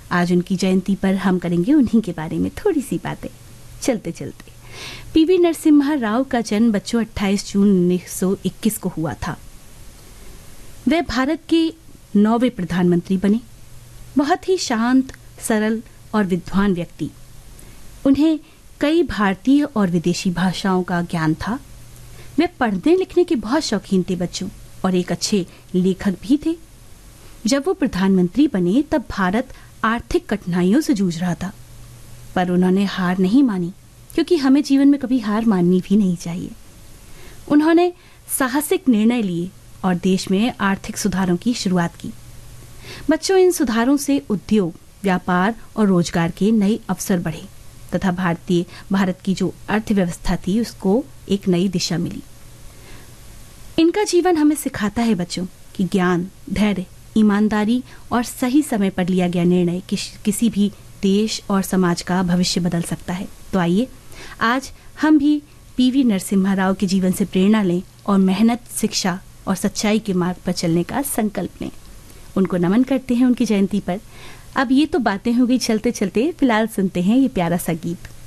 आज उनकी जयंती पर हम करेंगे उन्हीं के बारे में थोड़ी सी बातें। चलते चलते पीवी नरसिम्हा राव का जन्म बच्चों 28 जून 1921 को हुआ था। वे भारत के 9वें प्रधानमंत्री बने। बहुत ही शांत, सरल और विद्वान व्यक्ति। उन्हें कई भारतीय और विदेशी भाषाओं का ज्ञान था। वे पढ़ने लिखने के बहुत शौकीन थे बच्चों, और एक अच्छे लेखक भी थे। जब वो प्रधानमंत्री बने तब भारत आर्थिक कठिनाइयों से जूझ रहा था, पर उन्होंने हार नहीं मानी, क्योंकि हमें जीवन में कभी हार माननी भी नहीं चाहिए। उन्होंने साहसिक निर्णय लिए और देश में आर्थिक सुधारों की शुरुआत की। बच्चों, इन सुधारों से उद्योग, व्यापार और रोजगार के नए अवसर बढ़े तथा भारत की जो अर्थव्यवस्था थी उसको एक नई दिशा मिली। इनका जीवन हमें सिखाता है बच्चों कि ज्ञान, धैर्य, ईमानदारी और सही समय पर लिया गया निर्णय किसी भी देश और समाज का भविष्य बदल सकता है। तो आइए आज हम भी पीवी नरसिम्हा राव के जीवन से प्रेरणा लें और मेहनत, शिक्षा और सच्चाई के मार्ग पर चलने का संकल्प लें। उनको नमन करते हैं उनकी जयंती पर। अब ये तो बातें हो गई चलते चलते, फिलहाल सुनते हैं ये प्यारा सा गीत।